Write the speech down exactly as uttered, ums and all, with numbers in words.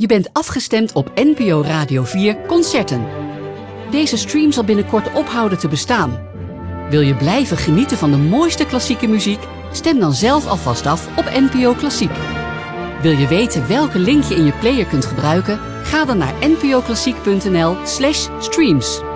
Je bent afgestemd op N P O Radio vier Concerten. Deze stream zal binnenkort ophouden te bestaan. Wil je blijven genieten van de mooiste klassieke muziek? Stem dan zelf alvast af op N P O Klassiek. Wil je weten welke link je in je player kunt gebruiken? Ga dan naar n p o klassiek punt n l slash streams.